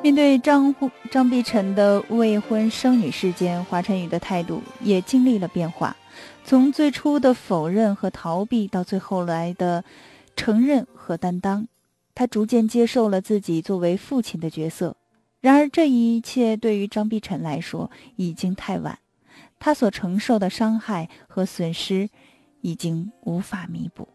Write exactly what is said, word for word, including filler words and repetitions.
面对张张碧晨的未婚生女事件，华晨宇的态度也经历了变化，从最初的否认和逃避，到最后来的承认和担当，他逐渐接受了自己作为父亲的角色。然而这一切对于张碧晨来说已经太晚，他所承受的伤害和损失已经无法弥补。